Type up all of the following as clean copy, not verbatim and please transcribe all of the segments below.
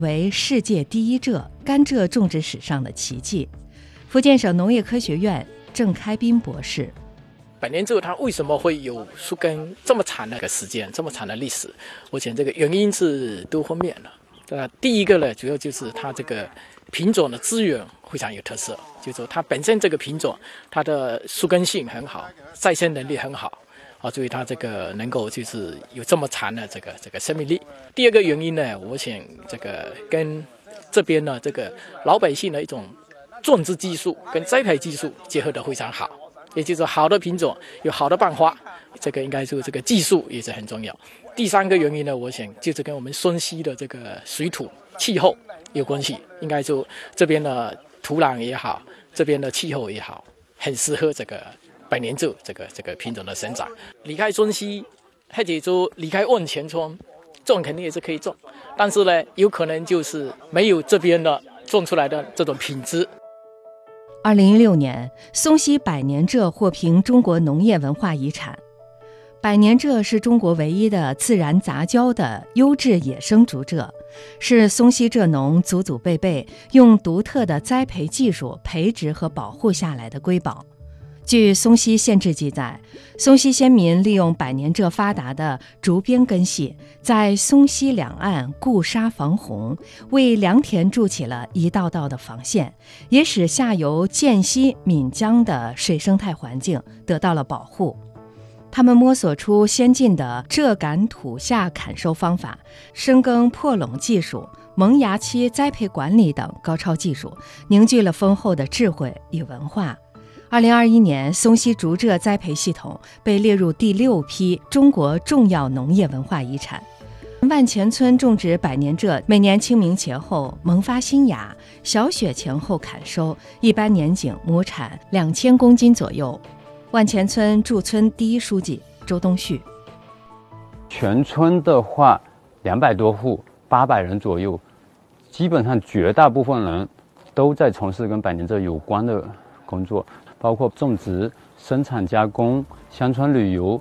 为世界第一蔗甘蔗种植史上的奇迹。福建省农业科学院郑开斌博士。 百年蔗它为什么会有树根这么长的一个时间，这么长的历史？我想这个原因是多方面的。第一个呢，主要就是它这个品种的资源非常有特色，就是说它本身这个品种它的树根性很好，再生能力很好所以它这个能够就是有这么长的这个生命力。第二个原因呢，我想这个跟这边呢这个老百姓的一种种植技术跟栽培技术结合得非常好，也就是说好的品种有好的办法，这个应该说这个技术也是很重要。第三个原因呢，我想就是跟我们松溪的这个水土气候有关系，应该说这边的土壤也好，这边的气候也好，很适合这个百年蔗这个品种的生长。离开松溪或者说离开万前村种肯定也是可以种，但是呢有可能就是没有这边的种出来的这种品质。 2016年，松溪百年蔗获评中国农业文化遗产。百年蔗是中国唯一的自然杂交的优质野生竹蔗，是松溪蔗农祖祖辈辈用独特的栽培技术培植和保护下来的瑰宝。据松溪县志记载，松溪先民利用百年蔗发达的竹编根系，在松溪两岸固沙防洪，为良田筑起了一道道的防线，也使下游涧溪、岷江的水生态环境得到了保护。他们摸索出先进的蔗秆土下砍收方法、深耕破垄技术、萌芽期栽培管理等高超技术，凝聚了丰厚的智慧与文化。2021年，松溪竹蔗栽培系统被列入第6批中国重要农业文化遗产。万钱村种植百年蔗，每年清明前后萌发新芽，小雪前后砍收，一般年景亩产2000公斤左右。万钱村驻村第一书记周东旭： 全村的话200多户，800人左右，基本上绝大部分人都在从事跟百年蔗有关的工作，包括种植、生产加工、乡村旅游。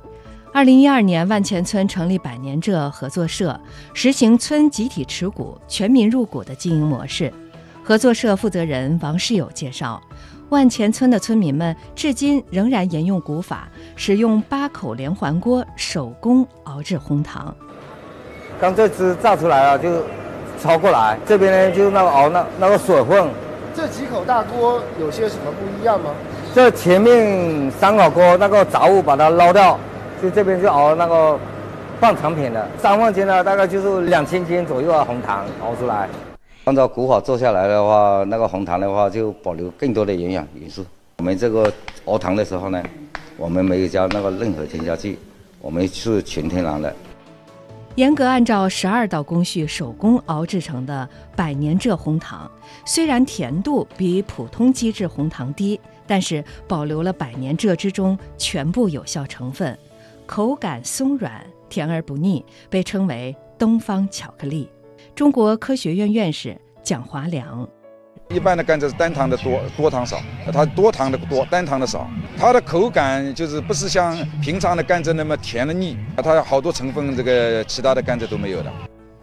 2012年，万钱村成立百年蔗合作社，实行村集体持股、全民入股的经营模式。合作社负责人王世友介绍，万钱村的村民们至今仍然沿用古法，使用8口连环锅手工熬制红糖。 刚这汁榨出来了就抄过来，这边呢就熬那个水分。 这几口大锅有些什么不一样吗？ 这前面3口锅那个杂物把它捞掉，就这边就熬那个半成品的，3万斤呢，大概就是2000斤左右的红糖熬出来。按照古法做下来的话，那个红糖的话就保留更多的营养元素。我们这个熬糖的时候呢，我们没有加那个任何添加剂，我们是全天然的。 严格按照12道工序手工熬制成的百年蔗红糖，虽然甜度比普通机制红糖低，但是保留了百年蔗之中全部有效成分，口感松软，甜而不腻，被称为东方巧克力。中国科学院院士蒋华良： 一般的甘蔗是单糖的多糖少，它多糖的多，单糖的少。它的口感就是不是像平常的甘蔗那么甜的腻，它有好多成分，这个其他的甘蔗都没有的。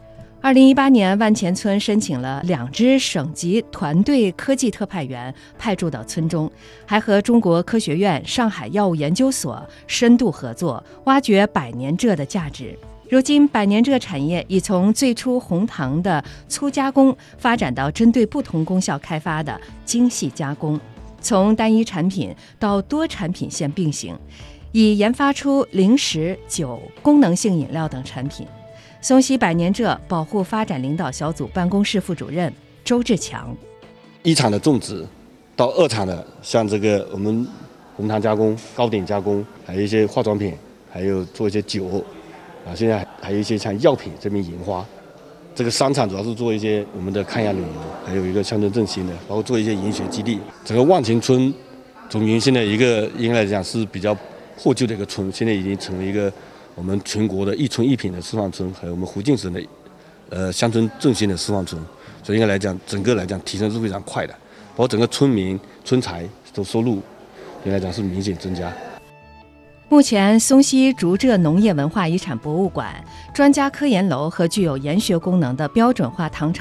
2018年，万钱村申请了2支省级团队科技特派员派驻到村中，还和中国科学院、上海药物研究所深度合作，挖掘百年蔗的价值。如今，百年蔗产业已从最初红糖的粗加工发展到针对不同功效开发的精细加工，从单一产品到多产品线并行，已研发出零食、酒、功能性饮料等产品。松溪百年蔗保护发展领导小组办公室副主任周志强 ：1厂的种植到2厂的，像这个我们红糖加工、糕点加工，还有一些化妆品，还有做一些酒。现在还有一些像药品这边研发，这个3厂主要是做一些我们的抗亚旅游，还有一个乡村振兴的，包括做一些研学基地。整个万钱村从原先的一个应该来讲是比较破旧的一个村，现在已经成为一个我们全国的一村一品的示范村，还有我们福建省的乡村振兴的示范村。所以应该来讲，整个来讲提升是非常快的，包括整个村民村财的收入，应该来讲是明显增加。 目前，松溪竹浙农业文化遗产博物馆、专家科研楼和具有研学功能的标准化糖厂